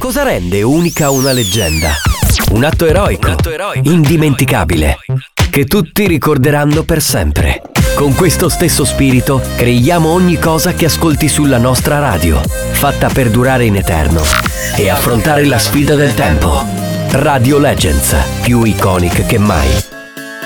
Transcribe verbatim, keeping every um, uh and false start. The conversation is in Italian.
Cosa rende unica una leggenda? Un atto eroico, Un atto eroico. indimenticabile, che tutti ricorderanno per sempre. Con questo stesso spirito creiamo ogni cosa che ascolti sulla nostra radio, fatta per durare in eterno e affrontare la sfida del tempo. Radio Legends, più iconic che mai.